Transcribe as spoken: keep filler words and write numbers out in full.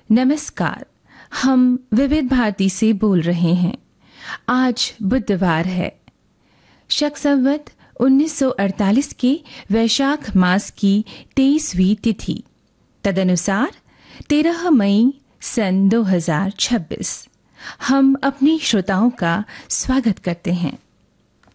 नमस्कार। हम विविध भारती से बोल रहे हैं। आज बुधवार है, शक संवत उन्नीस सौ अड़तालीस के वैशाख मास की तेईसवीं तिथि, तदनुसार तेरह मई सन दो हज़ार छब्बीस। हम अपने श्रोताओं का स्वागत करते हैं।